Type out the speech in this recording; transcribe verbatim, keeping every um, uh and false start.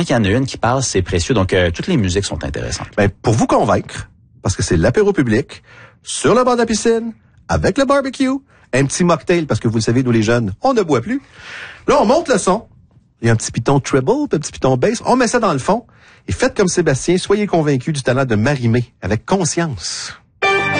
quand il y en a une qui passe, c'est précieux. Donc, euh, toutes les musiques sont intéressantes. Ben, pour vous convaincre, parce que c'est l'apéro public, sur le bord de la piscine, avec le barbecue, un petit mocktail, parce que vous le savez, nous les jeunes, on ne boit plus. Là, on monte le son. Il y a un petit piton treble, un petit piton bass. On met ça dans le fond. Et faites comme Sébastien, soyez convaincus du talent de Marie-Mé avec conscience.